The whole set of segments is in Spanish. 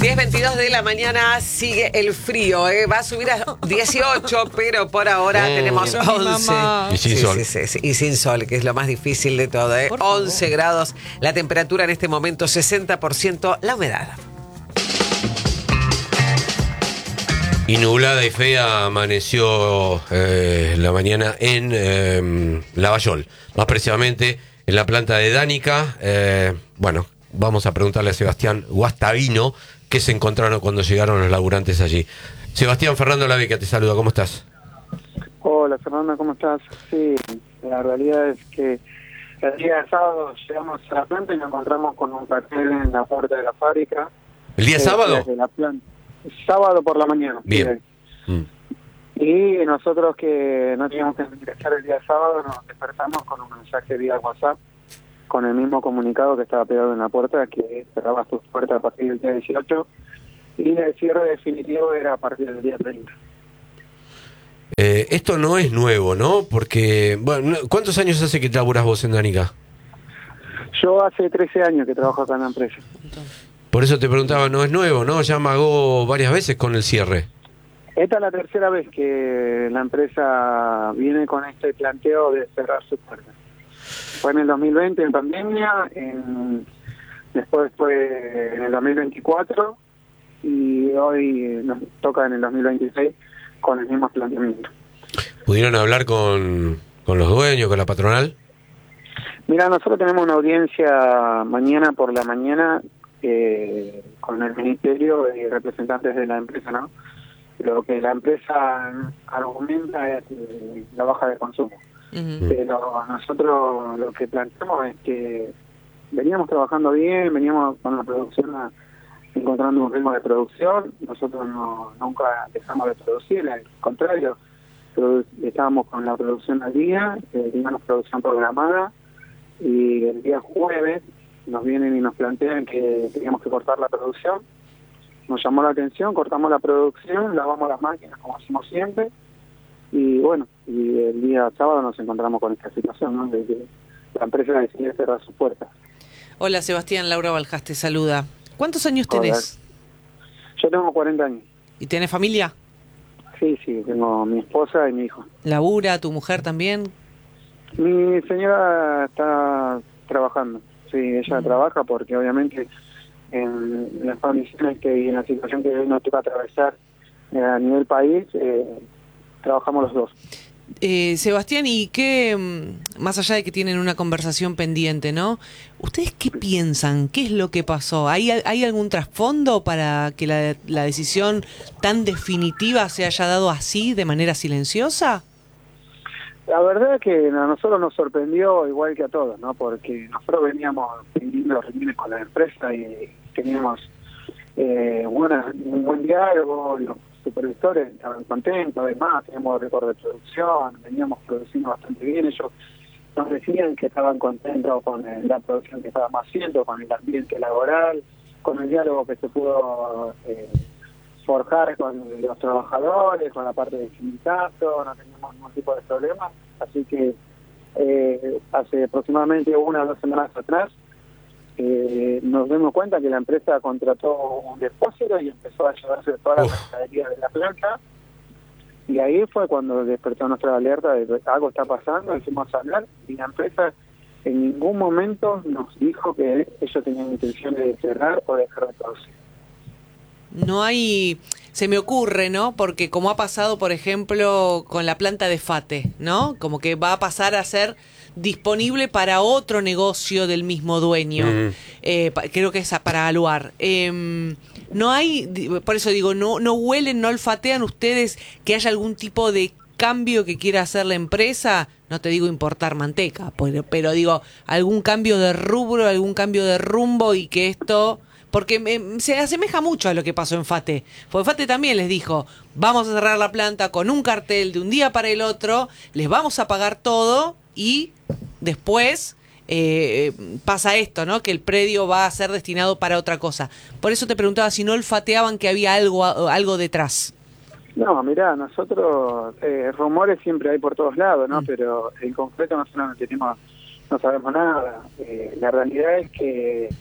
10:22 de la mañana, sigue el frío, va a subir a 18, pero por ahora tenemos 11. Y sin sol. Sí, y sin sol, que es lo más difícil de todo, 11 grados, la temperatura en este momento 60%, la humedad. Y nublada y fea amaneció la mañana en Lavallol, más precisamente en la planta de Danica. Bueno, vamos a preguntarle a Sebastián Guastavino qué se encontraron cuando llegaron los laburantes allí. Sebastián, Fernando Laveca te saluda, ¿cómo estás? Hola Fernando, ¿cómo estás? Sí, la realidad es que el día sábado llegamos a la planta y nos encontramos con un cartel en la puerta de la fábrica. ¿El día sábado? De la planta. Sábado por la mañana. Bien. Y nosotros que no teníamos que ingresar el día sábado nos despertamos con un mensaje vía WhatsApp con el mismo comunicado que estaba pegado en la puerta, que cerraba sus puertas a partir del día 18 y el cierre definitivo era a partir del día 30. Esto no es nuevo, ¿no? Porque, bueno, ¿cuántos años hace que laburas vos en Danica? Yo hace 13 años que trabajo acá en la empresa. Por eso te preguntaba, no es nuevo, ¿no? Ya amagó varias veces con el cierre. Esta es la tercera vez que la empresa viene con este planteo de cerrar sus puertas. Fue en el 2020 en pandemia, después fue en el 2024 y hoy nos toca en el 2026 con el mismo planteamiento. ¿Pudieron hablar con los dueños, con la patronal? Mira, nosotros tenemos una audiencia mañana por la mañana con el ministerio y representantes de la empresa, ¿no? Lo que la empresa argumenta es la baja de consumo. Pero nosotros lo que planteamos es que veníamos trabajando bien, veníamos con la producción encontrando un ritmo de producción. Nosotros nunca dejamos de producir, al contrario, estábamos con la producción al día, teníamos producción programada, y el día jueves nos vienen y nos plantean que teníamos que cortar la producción. Nos llamó la atención, cortamos la producción, lavamos las máquinas como hacemos siempre, y bueno, y el día sábado nos encontramos con esta situación, ¿no? De que la empresa decidió cerrar sus puertas. Hola Sebastián, Laura Baljas te saluda. ¿Cuántos años tenés? Yo tengo 40 años. ¿Y tenés familia? Sí, tengo mi esposa y mi hijo. ¿Labura, tu mujer también? Mi señora está trabajando, sí, ella trabaja porque obviamente en las condiciones y en la situación que hoy nos toca atravesar a nivel país, trabajamos los dos. Sebastián, ¿y qué, más allá de que tienen una conversación pendiente, ¿no? ¿Ustedes qué piensan? ¿Qué es lo que pasó? ¿Hay algún trasfondo para que la decisión tan definitiva se haya dado así, de manera silenciosa? La verdad es que a nosotros nos sorprendió igual que a todos, ¿no? Porque nosotros veníamos teniendo reuniones con la empresa y teníamos un buen diálogo, los supervisores estaban contentos, además teníamos récord de producción, veníamos produciendo bastante bien. Ellos nos decían que estaban contentos con la producción que estábamos haciendo, con el ambiente laboral, con el diálogo que se pudo forjar con los trabajadores, con la parte del sindicato, no teníamos ningún tipo de problema. Así que hace aproximadamente 1 o 2 semanas atrás nos dimos cuenta que la empresa contrató un depósito y empezó a llevarse toda la mercadería de la planta, y ahí fue cuando despertó nuestra alerta de que algo está pasando. Hicimos hablar y la empresa en ningún momento nos dijo que ellos tenían intención de cerrar o dejar de producir. No hay, se me ocurre, ¿no? Porque como ha pasado, por ejemplo, con la planta de Fate, ¿no? Como que va a pasar a ser disponible para otro negocio del mismo dueño. Creo que es para Aluar. No hay, por eso digo, no huelen, no olfatean ustedes que haya algún tipo de cambio que quiera hacer la empresa. No te digo importar manteca, pero digo, algún cambio de rubro, algún cambio de rumbo, y que esto... Porque se asemeja mucho a lo que pasó en Fate. Porque Fate también les dijo, vamos a cerrar la planta con un cartel de un día para el otro, les vamos a pagar todo, y después pasa esto, ¿no? Que el predio va a ser destinado para otra cosa. Por eso te preguntaba si no olfateaban que había algo detrás. No, mirá, nosotros rumores siempre hay por todos lados, ¿no? Pero en concreto nosotros no sabemos nada. La realidad es que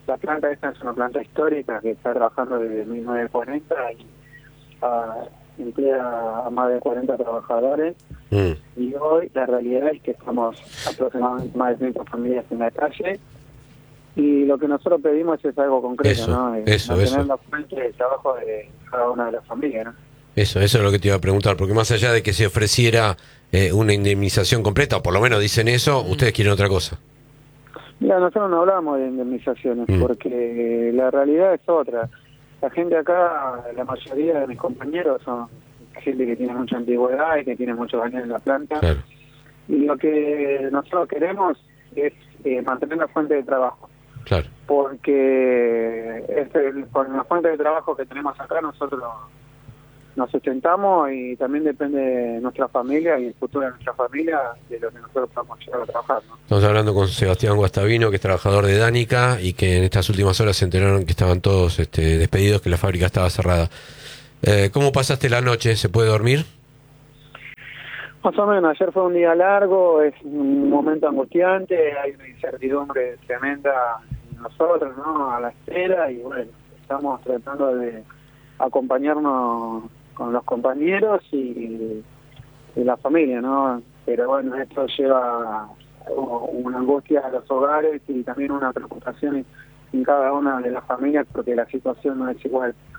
la planta esta es una planta histórica que está trabajando desde 1940 y emplea a más de 40 trabajadores. Y hoy la realidad es que estamos aproximadamente más de 30 familias en la calle. Y lo que nosotros pedimos es algo concreto, ¿no? Mantener la fuente de trabajo de cada una de las familias, ¿no? Eso es lo que te iba a preguntar, porque más allá de que se ofreciera una indemnización completa, o por lo menos dicen eso, ustedes quieren otra cosa. Mira, nosotros no hablamos de indemnizaciones, porque la realidad es otra. La gente acá, la mayoría de mis compañeros son gente que tiene mucha antigüedad y que tiene muchos años en la planta. Claro. Y lo que nosotros queremos es mantener la fuente de trabajo. Claro. Porque con la fuente de trabajo que tenemos acá nosotros nos sustentamos y también depende de nuestra familia y el futuro de nuestra familia de lo que nosotros podamos llegar a trabajar, ¿no? Estamos hablando con Sebastián Guastavino, que es trabajador de Danica y que en estas últimas horas se enteraron que estaban todos despedidos, que la fábrica estaba cerrada. ¿Cómo pasaste la noche? ¿Se puede dormir? Más o menos, ayer fue un día largo, es un momento angustiante, hay una incertidumbre tremenda en nosotros, ¿no? A la espera, y bueno, estamos tratando de acompañarnos con los compañeros y la familia, ¿no? Pero bueno, esto lleva una angustia a los hogares y también una preocupación en cada una de las familias porque la situación no es igual.